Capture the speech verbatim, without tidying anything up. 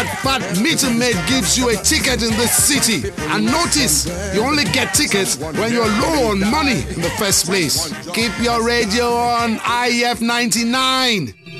that fat meter maid gives you a ticket in this city. And notice, you only get tickets when you're low on money in the first place. Keep your radio on I F ninety-nine.